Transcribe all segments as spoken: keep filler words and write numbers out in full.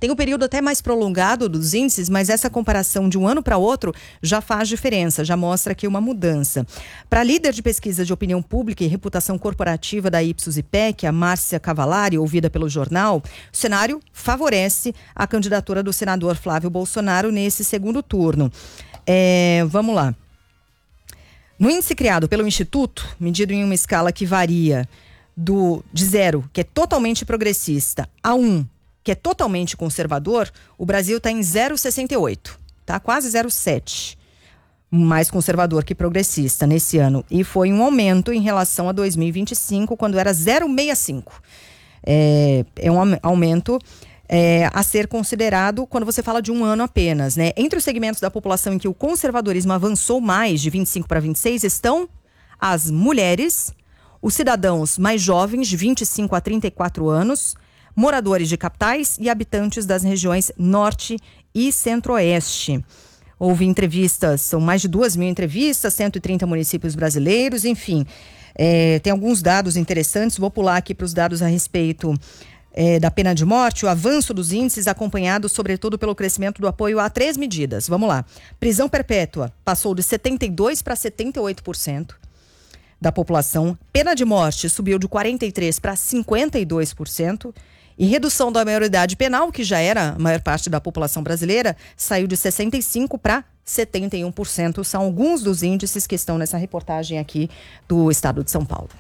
Tem um período até mais prolongado dos índices, mas essa comparação de um ano para outro já faz diferença, já mostra aqui uma mudança. Para a líder de pesquisa de opinião pública e reputação corporativa da Ipsos e P E C, a Márcia Cavallari, ouvida pelo jornal, o cenário favorece a candidatura do senador Flávio Bolsonaro nesse segundo turno. É, vamos lá. No índice criado pelo Instituto, medido em uma escala que varia do, de zero, que é totalmente progressista, a um, que é totalmente conservador, o Brasil está em zero vírgula sessenta e oito, tá? Quase zero vírgula sete. Mais conservador que progressista nesse ano. E foi um aumento em relação a dois mil e vinte e cinco, quando era zero vírgula sessenta e cinco. É, é um aumento é, a ser considerado quando você fala de um ano apenas, né? Entre os segmentos da população em que o conservadorismo avançou mais, de vinte e cinco para vinte e seis, estão as mulheres, os cidadãos mais jovens, de vinte e cinco a trinta e quatro anos, moradores de capitais e habitantes das regiões norte e centro-oeste. Houve entrevistas, são mais de duas mil entrevistas, cento e trinta municípios brasileiros, enfim. É, tem alguns dados interessantes, vou pular aqui para os dados a respeito é, da pena de morte, o avanço dos índices acompanhado sobretudo pelo crescimento do apoio a três medidas. Vamos lá. Prisão perpétua passou de setenta e dois por cento para setenta e oito por cento da população. Pena de morte subiu de quarenta e três por cento para cinquenta e dois por cento. E redução da maioridade penal, que já era a maior parte da população brasileira, saiu de sessenta e cinco por cento para setenta e um por cento. São alguns dos índices que estão nessa reportagem aqui do estado de São Paulo.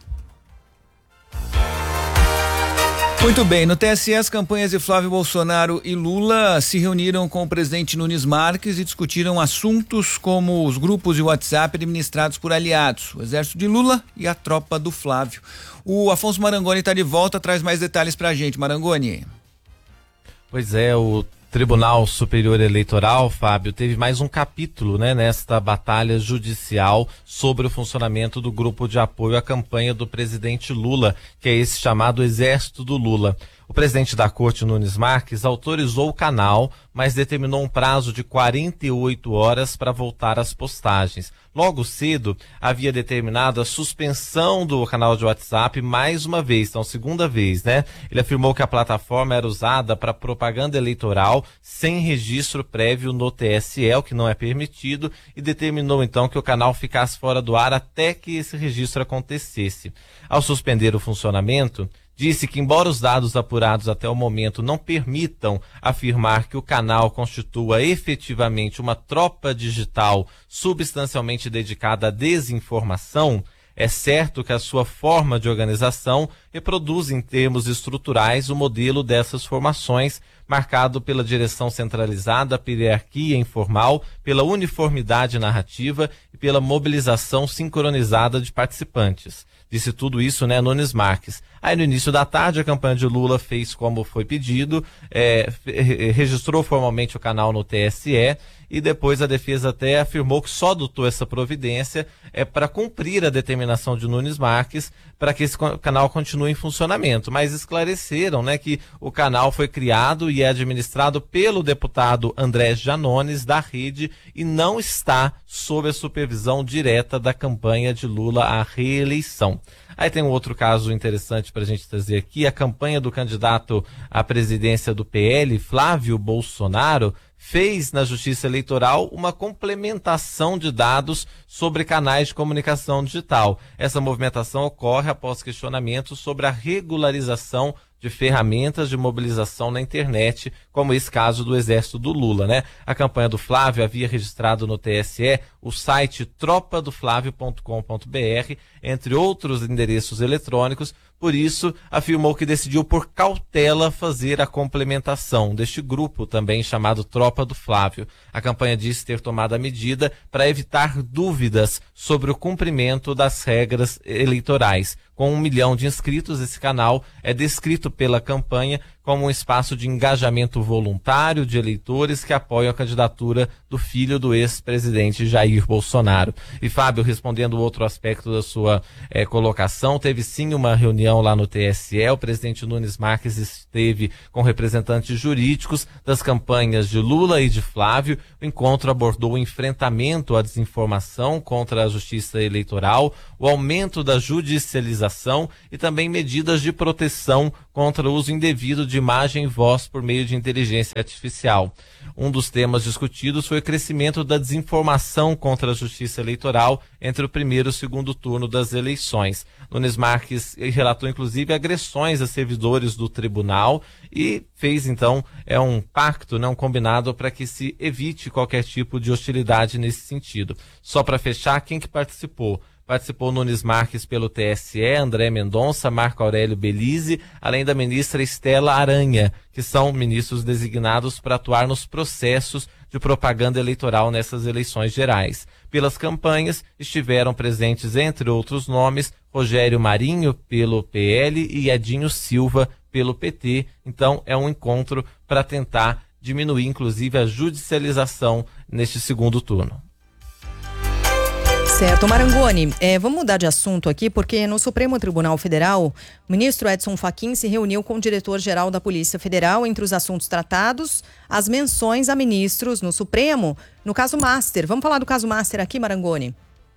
Muito bem, no T S E as campanhas de Flávio Bolsonaro e Lula se reuniram com o presidente Nunes Marques e discutiram assuntos como os grupos de WhatsApp administrados por aliados, o exército de Lula e a tropa do Flávio. O Afonso Marangoni está de volta, traz mais detalhes pra gente. Marangoni. Pois é, o Tribunal Superior Eleitoral, Fábio, teve mais um capítulo, né, nesta batalha judicial sobre o funcionamento do grupo de apoio à campanha do presidente Lula, que é esse chamado Exército do Lula. O presidente da Corte, Nunes Marques, autorizou o canal, mas determinou um prazo de quarenta e oito horas para voltar às postagens. Logo cedo, havia determinado a suspensão do canal de WhatsApp mais uma vez, então segunda vez, né? Ele afirmou que a plataforma era usada para propaganda eleitoral sem registro prévio no T S E, o que não é permitido, e determinou então que o canal ficasse fora do ar até que esse registro acontecesse. Ao suspender o funcionamento, disse que, embora os dados apurados até o momento não permitam afirmar que o canal constitua efetivamente uma tropa digital substancialmente dedicada à desinformação, é certo que a sua forma de organização reproduz em termos estruturais o modelo dessas formações, marcado pela direção centralizada, pela hierarquia informal, pela uniformidade narrativa e pela mobilização sincronizada de participantes. Disse tudo isso, né, Nunes Marques. Aí no início da tarde a campanha de Lula fez como foi pedido, é, registrou formalmente o canal no T S E e depois a defesa até afirmou que só adotou essa providência é, para cumprir a determinação de Nunes Marques para que esse canal continue em funcionamento. Mas esclareceram, né, que o canal foi criado e é administrado pelo deputado André Janones da Rede e não está sob a supervisão direta da campanha de Lula à reeleição. Aí tem um outro caso interessante para a gente trazer aqui, a campanha do candidato à presidência do P L, Flávio Bolsonaro, fez na Justiça Eleitoral uma complementação de dados sobre canais de comunicação digital. Essa movimentação ocorre após questionamentos sobre a regularização de ferramentas de mobilização na internet, como esse caso do Exército do Lula, né? A campanha do Flávio havia registrado no T S E o site tropa do flávio ponto com ponto br, entre outros endereços eletrônicos, por isso afirmou que decidiu por cautela fazer a complementação deste grupo também chamado Tropa do Flávio. A campanha disse ter tomado a medida para evitar dúvidas sobre o cumprimento das regras eleitorais. Com um milhão de inscritos, esse canal é descrito pela campanha como um espaço de engajamento voluntário de eleitores que apoiam a candidatura do filho do ex-presidente Jair Bolsonaro. E Fábio, respondendo outro aspecto da sua eh, colocação, teve sim uma reunião lá no T S E, o presidente Nunes Marques esteve com representantes jurídicos das campanhas de Lula e de Flávio. O encontro abordou o enfrentamento à desinformação contra a justiça eleitoral, o aumento da judicialização e também medidas de proteção contra o uso indevido de de imagem e voz por meio de inteligência artificial. Um dos temas discutidos foi o crescimento da desinformação contra a justiça eleitoral entre o primeiro e o segundo turno das eleições. Nunes Marques relatou inclusive agressões a servidores do tribunal e fez então é um pacto, né, um combinado para que se evite qualquer tipo de hostilidade nesse sentido. Só para fechar, quem que participou? Participou Nunes Marques pelo T S E, André Mendonça, Marco Aurélio Belize, além da ministra Estela Aranha, que são ministros designados para atuar nos processos de propaganda eleitoral nessas eleições gerais. Pelas campanhas estiveram presentes, entre outros nomes, Rogério Marinho pelo P L e Edinho Silva pelo P T. Então é um encontro para tentar diminuir inclusive a judicialização neste segundo turno. Certo, Marangoni, é, vamos mudar de assunto aqui, porque no Supremo Tribunal Federal, o ministro Edson Fachin se reuniu com o diretor-geral da Polícia Federal. Entre os assuntos tratados, as menções a ministros no Supremo, no caso Master. Vamos falar do caso Master aqui, Marangoni?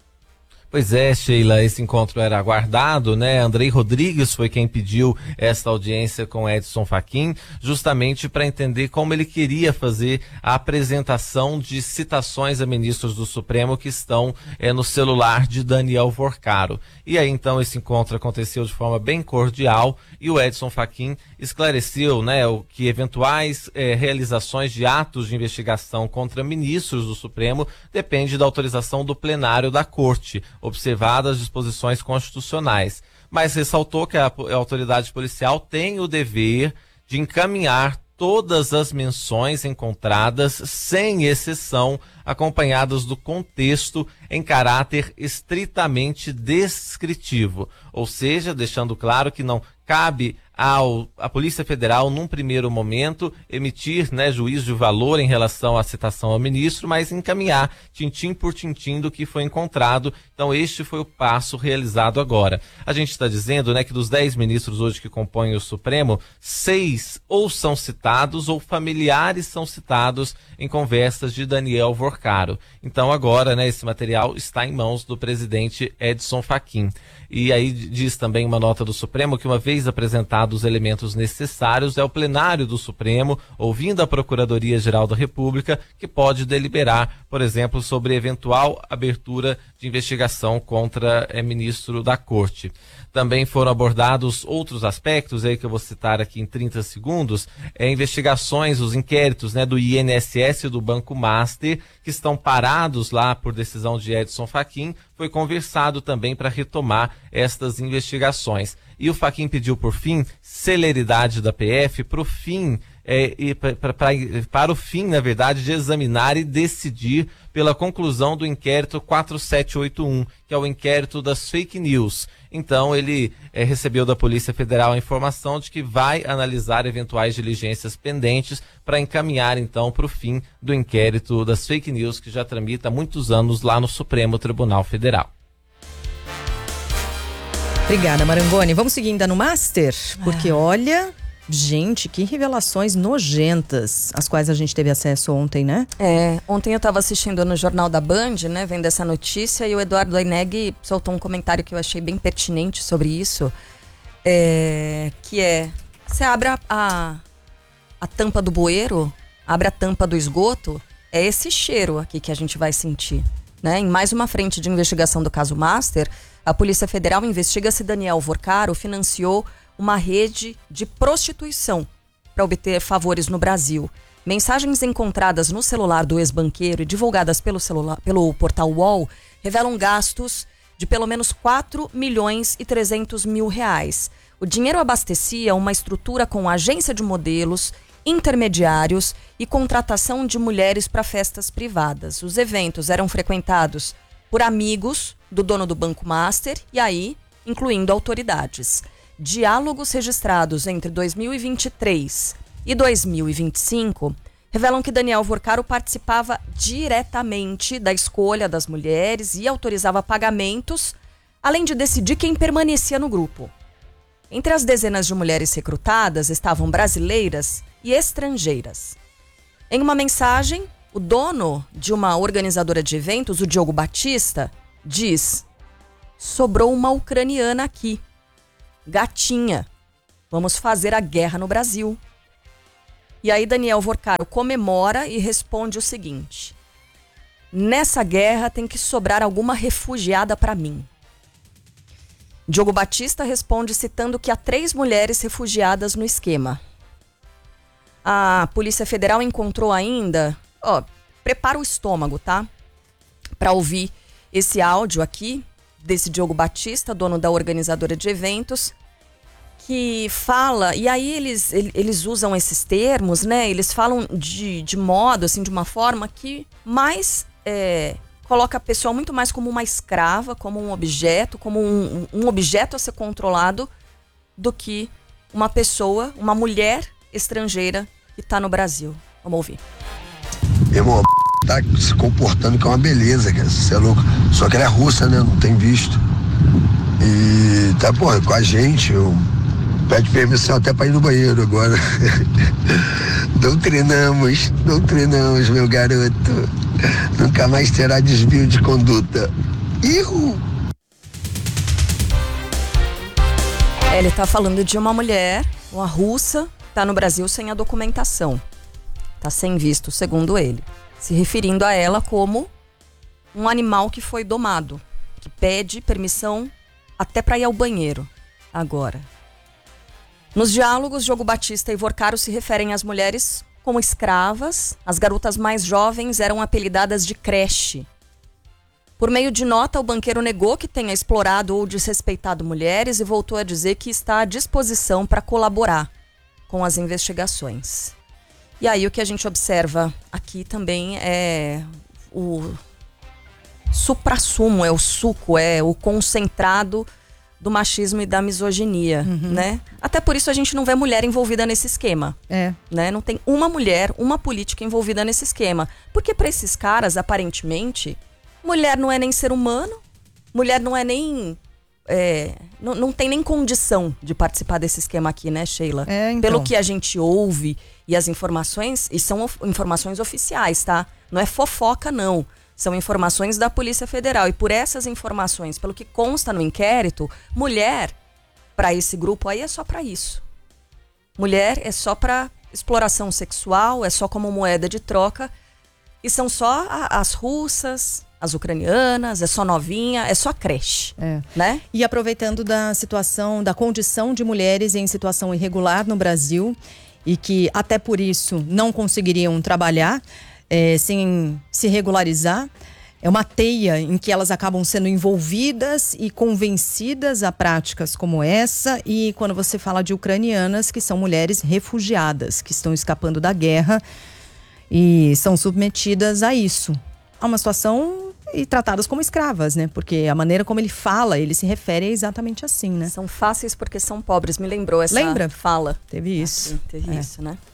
Pois é, Sheila, esse encontro era aguardado, né? Andrei Rodrigues foi quem pediu esta audiência com Edson Fachin, justamente para entender como ele queria fazer a apresentação de citações a ministros do Supremo que estão é, no celular de Daniel Vorcaro. E aí, então, esse encontro aconteceu de forma bem cordial e o Edson Fachin esclareceu, né, o que eventuais é, realizações de atos de investigação contra ministros do Supremo depende da autorização do plenário da Corte, observadas as disposições constitucionais, mas ressaltou que a, a autoridade policial tem o dever de encaminhar todas as menções encontradas, sem exceção, acompanhadas do contexto em caráter estritamente descritivo, ou seja, deixando claro que não cabe ao, à Polícia Federal, num primeiro momento, emitir, né, juízo de valor em relação à citação ao ministro, mas encaminhar tintim por tintim do que foi encontrado. Então este foi o passo realizado agora. A gente está dizendo, né, que dos dez ministros hoje que compõem o Supremo, seis ou são citados ou familiares são citados em conversas de Daniel Vorcaro. Então agora, né, esse material está em mãos do presidente Edson Fachin. E aí diz também uma nota do Supremo que, uma vez apresentados os elementos necessários, é o plenário do Supremo, ouvindo a Procuradoria-Geral da República, que pode deliberar, por exemplo, sobre eventual abertura de investigação contra é, ministro da Corte. Também foram abordados outros aspectos, aí que eu vou citar aqui em trinta segundos, é, investigações, os inquéritos, né, do I N S S e do Banco Master, que estão parados lá por decisão de Edson Fachin. Foi conversado também para retomar estas investigações. E o Fachin pediu, por fim, celeridade da P F para o fim, é, e pra, pra, pra, para o fim, na verdade, de examinar e decidir pela conclusão do inquérito quatro sete oito um, que é o inquérito das fake news. Então ele é, recebeu da Polícia Federal a informação de que vai analisar eventuais diligências pendentes para encaminhar então para o fim do inquérito das fake news, que já tramita há muitos anos lá no Supremo Tribunal Federal. Obrigada, Marangoni. Vamos seguir ainda no Master, porque olha, gente, que revelações nojentas, às quais a gente teve acesso ontem, né? É, ontem eu estava assistindo no Jornal da Band, né, vendo essa notícia, e o Eduardo Aineg soltou um comentário que eu achei bem pertinente sobre isso, é, que é, você abre a, a, a tampa do bueiro, abre a tampa do esgoto, é esse cheiro aqui que a gente vai sentir, né? Em mais uma frente de investigação do caso Master, a Polícia Federal investiga se Daniel Vorcaro financiou uma rede de prostituição para obter favores no Brasil. Mensagens encontradas no celular do ex-banqueiro e divulgadas pelo, celular, pelo portal U O L revelam gastos de pelo menos quatro milhões e trezentos mil reais. O dinheiro abastecia uma estrutura com agência de modelos, intermediários e contratação de mulheres para festas privadas. Os eventos eram frequentados por amigos do dono do Banco Master e aí, incluindo autoridades. Diálogos registrados entre dois mil e vinte e três e dois mil e vinte e cinco revelam que Daniel Vorcaro participava diretamente da escolha das mulheres e autorizava pagamentos, além de decidir quem permanecia no grupo. Entre as dezenas de mulheres recrutadas estavam brasileiras e estrangeiras. Em uma mensagem, o dono de uma organizadora de eventos, o Diogo Batista, diz: sobrou uma ucraniana aqui. Gatinha. Vamos fazer a guerra no Brasil. E aí Daniel Vorcaro comemora e responde o seguinte: nessa guerra tem que sobrar alguma refugiada para mim. Diogo Batista responde citando que há três mulheres refugiadas no esquema. A Polícia Federal encontrou ainda... Ó, prepara o estômago, tá? Para ouvir esse áudio aqui desse Diogo Batista, dono da organizadora de eventos, que fala, e aí eles, eles usam esses termos, né? Eles falam de, de modo, assim, de uma forma que mais é, coloca a pessoa muito mais como uma escrava, como um objeto, como um, um objeto a ser controlado, do que uma pessoa, uma mulher estrangeira que está no Brasil. Vamos ouvir. Meu irmão, tá se comportando que é uma beleza, cara, você é louco. Só que ela é russa, né? Não tem visto. E tá, porra, com a gente, eu... Pede permissão até para ir no banheiro agora. Doutrinamos, doutrinamos, meu garoto. Nunca mais terá desvio de conduta. Ihu! Ele tá falando de uma mulher, uma russa, tá no Brasil sem a documentação. Tá sem visto, segundo ele. Se referindo a ela como um animal que foi domado, que pede permissão até para ir ao banheiro agora. Nos diálogos, Diogo Batista e Vorcaro se referem às mulheres como escravas. As garotas mais jovens eram apelidadas de creche. Por meio de nota, o banqueiro negou que tenha explorado ou desrespeitado mulheres e voltou a dizer que está à disposição para colaborar com as investigações. E aí o que a gente observa aqui também é o suprassumo, é o suco, é o concentrado do machismo e da misoginia, uhum. né? Até por isso a gente não vê mulher envolvida nesse esquema. É. Né? Não tem uma mulher, uma política envolvida nesse esquema. Porque para esses caras, aparentemente, mulher não é nem ser humano, mulher não é nem... É, não, não tem nem condição de participar desse esquema aqui, né, Sheila? É, então. Pelo que a gente ouve e as informações, e são of- informações oficiais, tá? Não é fofoca, não. São informações da Polícia Federal. E por essas informações, pelo que consta no inquérito, mulher, para esse grupo aí, é só para isso. Mulher é só para exploração sexual, é só como moeda de troca. E são só a, as russas, as ucranianas, é só novinha, é só creche. É. Né? E aproveitando da situação, da condição de mulheres em situação irregular no Brasil, e que até por isso não conseguiriam trabalhar, É, sem se regularizar, é uma teia em que elas acabam sendo envolvidas e convencidas a práticas como essa. E quando você fala de ucranianas, que são mulheres refugiadas, que estão escapando da guerra e são submetidas a isso, a uma situação e tratadas como escravas, né? Porque a maneira como ele fala, ele se refere exatamente assim, né? São fáceis porque são pobres, me lembrou essa Lembra? fala. Teve isso. Aqui, teve É. isso, né?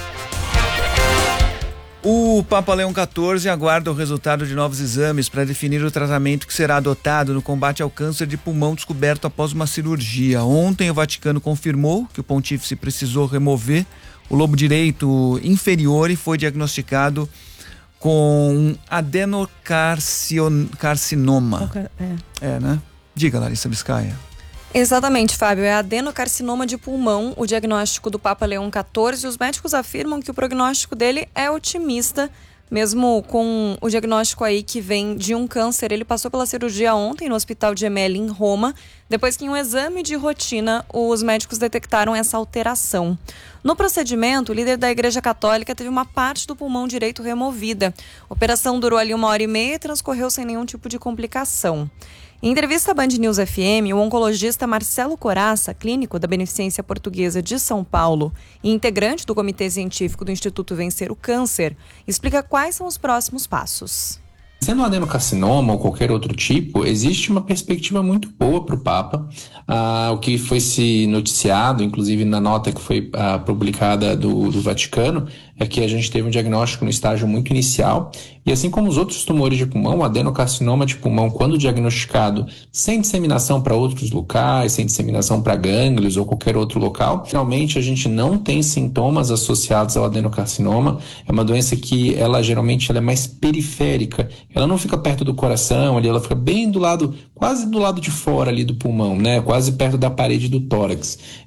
O Papa Leão quatorze aguarda o resultado de novos exames para definir o tratamento que será adotado no combate ao câncer de pulmão descoberto após uma cirurgia. Ontem o Vaticano confirmou que o pontífice precisou remover o lobo direito inferior e foi diagnosticado com um adenocarcinoma. É. É, né? Diga, Larissa Biscaia. Exatamente, Fábio. É adenocarcinoma de pulmão, o diagnóstico do Papa Leão quatorze. Os médicos afirmam que o prognóstico dele é otimista, mesmo com o diagnóstico aí que vem de um câncer. Ele passou pela cirurgia ontem no Hospital Gemelli, em Roma, depois que em um exame de rotina os médicos detectaram essa alteração. No procedimento, o líder da Igreja Católica teve uma parte do pulmão direito removida. A operação durou ali uma hora e meia e transcorreu sem nenhum tipo de complicação. Em entrevista à Band News F M, o oncologista Marcelo Coraça, clínico da Beneficência Portuguesa de São Paulo e integrante do Comitê Científico do Instituto Vencer o Câncer, explica quais são os próximos passos. Sendo um adenocarcinoma ou qualquer outro tipo, existe uma perspectiva muito boa para o Papa. Ah, o que foi se noticiado, inclusive na nota que foi ah, publicada do, do Vaticano, é que a gente teve um diagnóstico no estágio muito inicial. E assim como os outros tumores de pulmão, o adenocarcinoma de pulmão, quando diagnosticado sem disseminação para outros locais, sem disseminação para gânglios ou qualquer outro local, geralmente a gente não tem sintomas associados ao adenocarcinoma. É uma doença que ela geralmente ela é mais periférica. Ela não fica perto do coração, ali, ela fica bem do lado, quase do lado de fora ali do pulmão, né? Quase perto da parede do tórax.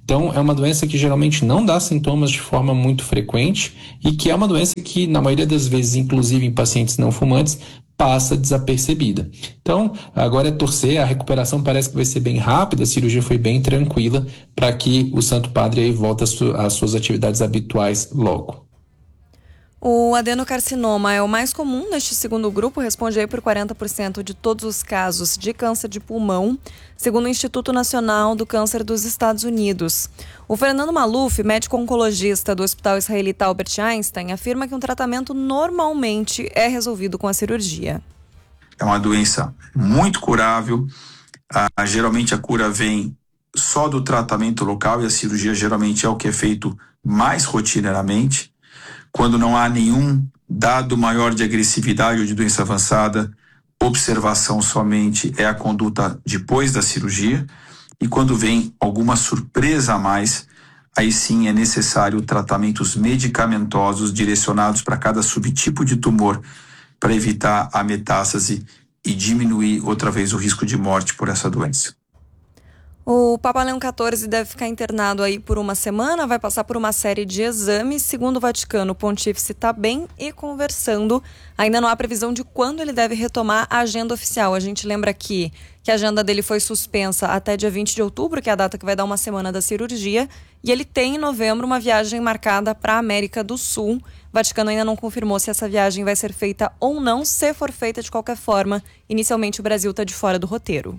Então, é uma doença que geralmente não dá sintomas de forma muito frequente e que é uma doença que, na maioria das vezes, inclusive em pacientes não fumantes, passa desapercebida. Então, agora é torcer, a recuperação parece que vai ser bem rápida, a cirurgia foi bem tranquila para que o Santo Padre aí volte às suas atividades habituais logo. O adenocarcinoma é o mais comum neste segundo grupo, responde aí por quarenta por cento de todos os casos de câncer de pulmão, segundo o Instituto Nacional do Câncer dos Estados Unidos. O Fernando Maluf, médico oncologista do Hospital Israelita Albert Einstein, afirma que um tratamento normalmente é resolvido com a cirurgia. É uma doença muito curável, ah, geralmente a cura vem só do tratamento local e a cirurgia geralmente é o que é feito mais rotineiramente. Quando não há nenhum dado maior de agressividade ou de doença avançada, observação somente é a conduta depois da cirurgia. E quando vem alguma surpresa a mais, aí sim é necessário tratamentos medicamentosos direcionados para cada subtipo de tumor para evitar a metástase e diminuir outra vez o risco de morte por essa doença. O Papa Leão quatorze deve ficar internado aí por uma semana, vai passar por uma série de exames. Segundo o Vaticano, o pontífice está bem e conversando. Ainda não há previsão de quando ele deve retomar a agenda oficial. A gente lembra aqui que a agenda dele foi suspensa até dia vinte de outubro, que é a data que vai dar uma semana da cirurgia. E ele tem em novembro uma viagem marcada para a América do Sul. O Vaticano ainda não confirmou se essa viagem vai ser feita ou não. Se for feita de qualquer forma, inicialmente o Brasil está de fora do roteiro.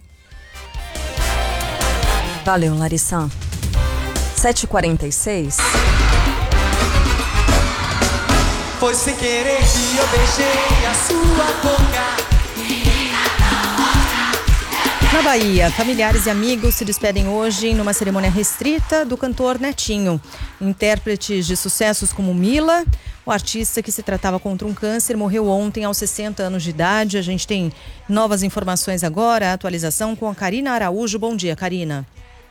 Valeu, Larissa. sete e quarenta e seis. Foi sem querer que eu beijei a sua boca. Na Bahia, familiares e amigos se despedem hoje numa cerimônia restrita do cantor Netinho. Intérpretes de sucessos como Mila, o artista que se tratava contra um câncer, morreu ontem aos sessenta anos de idade. A gente tem novas informações agora, a atualização com a Karina Araújo. Bom dia, Karina.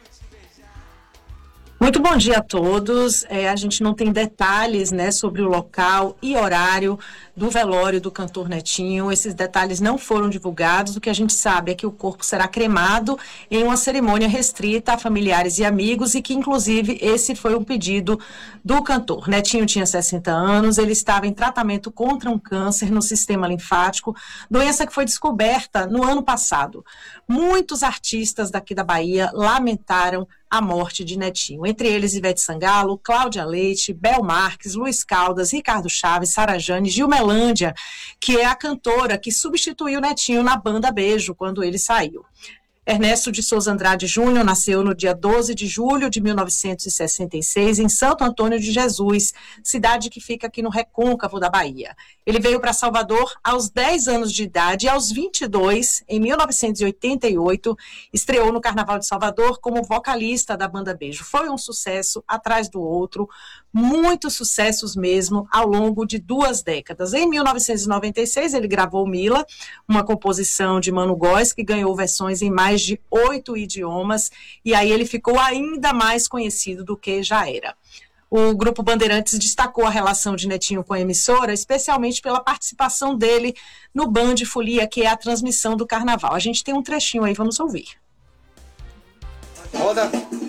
Muito bom dia a todos. É, a gente não tem detalhes, né, sobre o local e horário do velório do cantor Netinho. Esses detalhes não foram divulgados. O que a gente sabe é que o corpo será cremado em uma cerimônia restrita a familiares e amigos e que, inclusive, esse foi um pedido do cantor. Netinho tinha sessenta anos, ele estava em tratamento contra um câncer no sistema linfático, doença que foi descoberta no ano passado. Muitos artistas daqui da Bahia lamentaram a morte de Netinho. Entre eles, Ivete Sangalo, Cláudia Leite, Bel Marques, Luiz Caldas, Ricardo Chaves, Sara Jane, Gilmelândia, que é a cantora que substituiu Netinho na banda Beijo quando ele saiu. Ernesto de Souza Andrade Júnior nasceu no dia doze de julho de mil novecentos e sessenta e seis em Santo Antônio de Jesus, cidade que fica aqui no recôncavo da Bahia. Ele veio para Salvador aos dez anos de idade e aos vinte e dois, em mil novecentos e oitenta e oito, estreou no Carnaval de Salvador como vocalista da banda Beijo. Foi um sucesso atrás do outro, muitos sucessos mesmo ao longo de duas décadas. Em mil novecentos e noventa e seis ele gravou Mila, uma composição de Mano Góes que ganhou versões em mais de oito idiomas, e aí ele ficou ainda mais conhecido do que já era. O Grupo Bandeirantes destacou a relação de Netinho com a emissora, especialmente pela participação dele no Band Folia, que é a transmissão do Carnaval. A gente tem um trechinho aí, vamos ouvir. Roda!